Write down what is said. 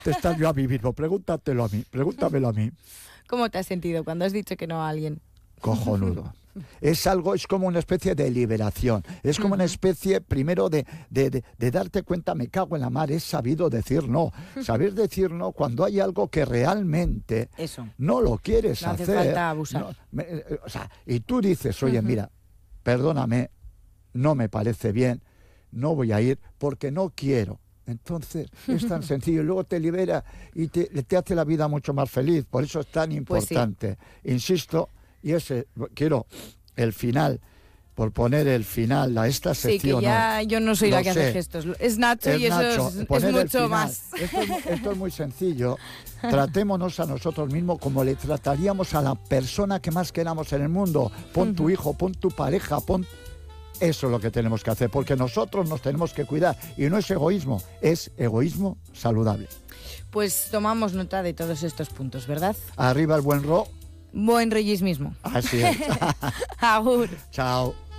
contestar yo a mí mismo. Pregúntamelo a mí. ¿Cómo te has sentido cuando has dicho que no a alguien? Cojonudo. Es como una especie de liberación. Es como una especie, primero, de darte cuenta, me cago en la mar, es sabido decir no. Saber decir no cuando hay algo que realmente no lo quieres hacer. No hace falta abusar. Y tú dices, oye, mira, perdóname, no me parece bien, no voy a ir porque no quiero. Entonces, es tan sencillo. Y luego te libera y te hace la vida mucho más feliz. Por eso es tan importante. Pues sí. Insisto, y quiero el final, por poner el final a esta sección. Sí, que ya yo no soy la que hace gestos. Es Nacho y eso es mucho más. Esto es muy sencillo. Tratémonos a nosotros mismos como le trataríamos a la persona que más queramos en el mundo. Pon tu hijo, pon tu pareja, Eso es lo que tenemos que hacer, porque nosotros nos tenemos que cuidar. Y no es egoísmo, es egoísmo saludable. Pues tomamos nota de todos estos puntos, ¿verdad? Arriba el buen Buen reyes mismo. Así es. Agur. Chao.